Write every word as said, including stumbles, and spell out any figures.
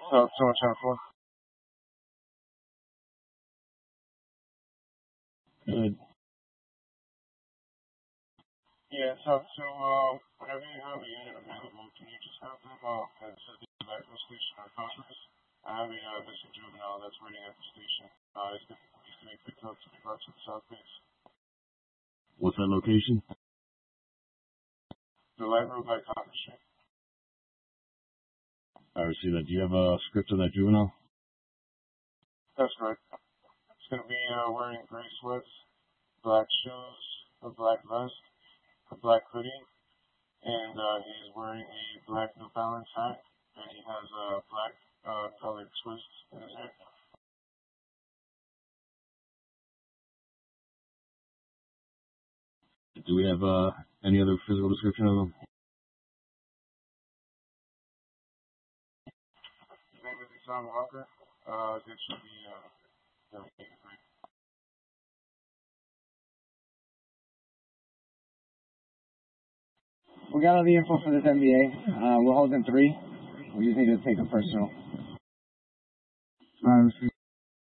So, so much time for. Good. Yeah, so, so, uh, whenever you have a unit available, can you just have them, uh, at the Electro Station or Cosmos? I have a, uh, missing juvenile that's waiting at the station. Uh, it's going to be picked up to be brought to the South Base. What's that location? The Light Road by Copper Street. I see that. Do you have a script of that juvenile? That's right. It's going to be, uh, wearing gray sweats, black shoes, a black vest, a black hoodie, and, uh, he's wearing a black New Balance hat, and he has a black, uh, colored twist in his hair. Do we have uh, any other physical description of him? His name is Isan Walker. Uh, this should be, uh, the We got all the info for this M B A. Uh, we're holding three. We just need to take a personal.